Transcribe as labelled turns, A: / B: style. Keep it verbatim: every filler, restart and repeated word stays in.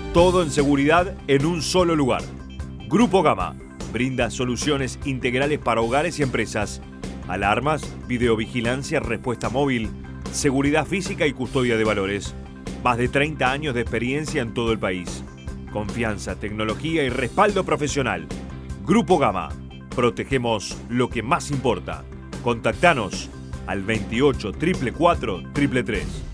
A: Todo en seguridad en un solo lugar. Grupo Gama brinda soluciones integrales para hogares y empresas. Alarmas, videovigilancia, respuesta móvil, seguridad física y custodia de valores. Más de treinta años de experiencia en todo el país. Confianza, tecnología y respaldo profesional. Grupo Gama. Protegemos lo que más importa. Contactanos al veintiocho, cuarenta y cuatro, tres tres tres.